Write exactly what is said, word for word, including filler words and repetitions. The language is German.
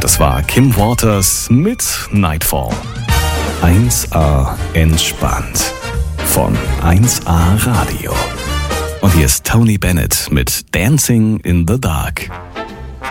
Und es war Kim Waters mit Nightfall. eins A entspannt von eins A Radio. Und hier ist Tony Bennett mit Dancing in the Dark.